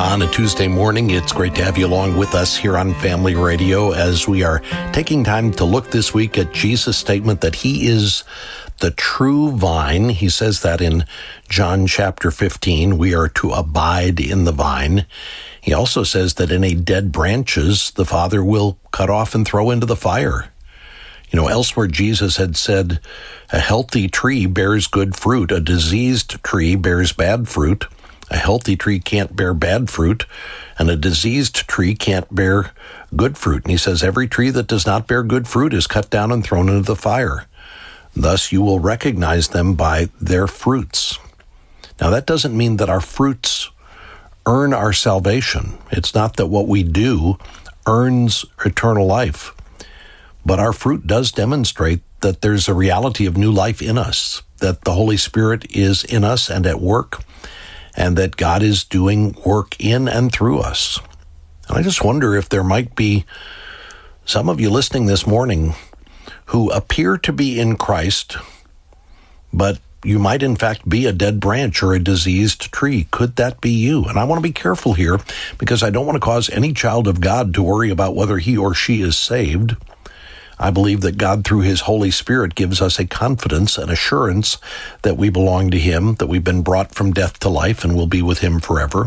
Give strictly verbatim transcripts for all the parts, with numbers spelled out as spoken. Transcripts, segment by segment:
On a Tuesday morning, it's great to have you along with us here on Family Radio as we are taking time to look this week at Jesus' statement that he is the true vine. He says that in John chapter fifteen, we are to abide in the vine. He also says that any dead branches, the Father will cut off and throw into the fire. You know, elsewhere Jesus had said, a healthy tree bears good fruit, a diseased tree bears bad fruit. A healthy tree can't bear bad fruit, and a diseased tree can't bear good fruit. And he says, every tree that does not bear good fruit is cut down and thrown into the fire. Thus you will recognize them by their fruits. Now that doesn't mean that our fruits earn our salvation. It's not that what we do earns eternal life. But our fruit does demonstrate that there's a reality of new life in us, that the Holy Spirit is in us and at work, and that God is doing work in and through us. And I just wonder if there might be some of you listening this morning who appear to be in Christ, but you might in fact be a dead branch or a diseased tree. Could that be you? And I want to be careful here because I don't want to cause any child of God to worry about whether he or she is saved. I believe that God, through his Holy Spirit, gives us a confidence and assurance that we belong to him, that we've been brought from death to life and will be with him forever.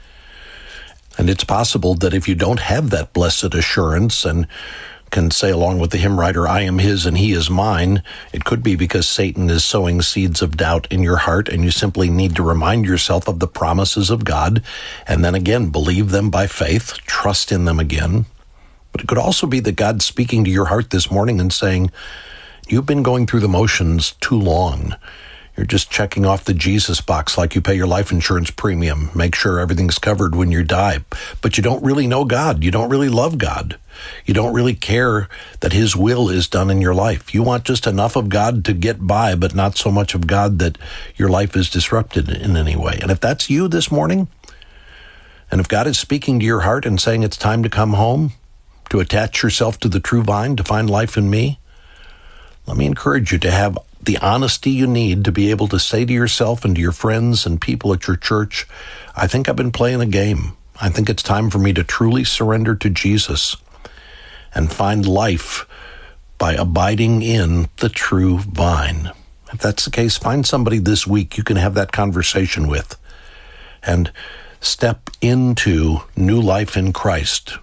And it's possible that if you don't have that blessed assurance and can say along with the hymn writer, I am his and he is mine, it could be because Satan is sowing seeds of doubt in your heart, and you simply need to remind yourself of the promises of God, and then again, believe them by faith, trust in them again. But it could also be that God's speaking to your heart this morning and saying, you've been going through the motions too long. You're just checking off the Jesus box like you pay your life insurance premium. Make sure everything's covered when you die. But you don't really know God. You don't really love God. You don't really care that his will is done in your life. You want just enough of God to get by, but not so much of God that your life is disrupted in any way. And if that's you this morning, and if God is speaking to your heart and saying it's time to come home, to attach yourself to the true vine, to find life in me, let me encourage you to have the honesty you need to be able to say to yourself and to your friends and people at your church, I think I've been playing a game. I think it's time for me to truly surrender to Jesus and find life by abiding in the true vine. If that's the case, find somebody this week you can have that conversation with and step into new life in Christ,